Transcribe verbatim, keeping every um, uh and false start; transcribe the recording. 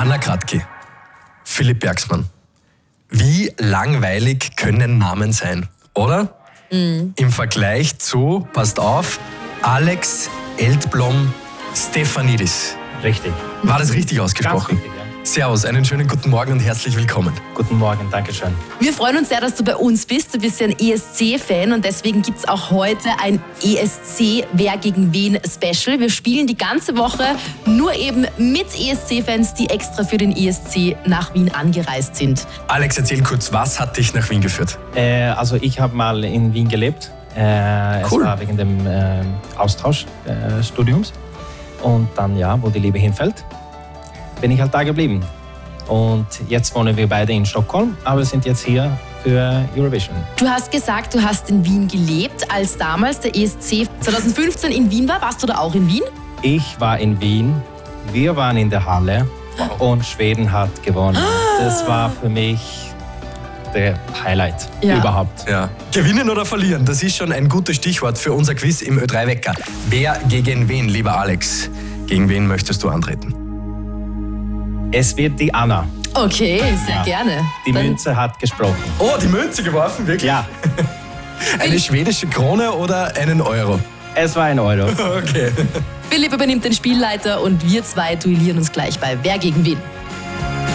Anna Kratky, Philipp Bergsmann. Wie langweilig können Namen sein, oder? Mhm. Im Vergleich zu, passt auf, Alex Eldblom Stefanidis. Richtig. War das richtig ausgesprochen? Ganz richtig, ja. Servus, einen schönen guten Morgen und herzlich willkommen. Guten Morgen, danke schön. Wir freuen uns sehr, dass du bei uns bist. Du bist ja ein E S C-Fan und deswegen gibt es auch heute ein E S C Wer gegen wen Special. Wir spielen die ganze Woche nur eben mit E S C-Fans, die extra für den E S C nach Wien angereist sind. Alex, erzähl kurz, was hat dich nach Wien geführt? Äh, also ich habe mal in Wien gelebt. Äh, Cool. Es war wegen dem äh, Austauschstudiums. Äh, und dann, ja, wo die Liebe hinfällt, bin ich halt da geblieben. Und jetzt wohnen wir beide in Stockholm, aber sind jetzt hier für Eurovision. Du hast gesagt, du hast in Wien gelebt, als damals der E S C zwanzig fünfzehn in Wien war. Warst du da auch in Wien? Ich war in Wien, wir waren in der Halle und Schweden hat gewonnen. Das war für mich der Highlight Ja. überhaupt. Ja. Gewinnen oder verlieren, das ist schon ein gutes Stichwort für unser Quiz im Ö drei Wecker. Wer gegen wen, lieber Alex? Gegen wen möchtest du antreten? Es wird die Anna. Okay, sehr Ja. gerne. Die Dann- Münze hat gesprochen. Oh, die Münze geworfen, wirklich? Ja, Eine schwedische Krone oder einen Euro? es war ein Euro. Okay. Philipp übernimmt den Spielleiter und wir zwei duellieren uns gleich bei Wer gegen wen.